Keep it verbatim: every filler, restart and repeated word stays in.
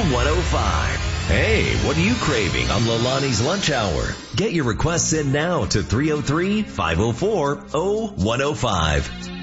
one oh five. Hey, what are you craving on Leilani's Lunch Hour? Get your requests in now to three oh three, five oh four, oh one oh five.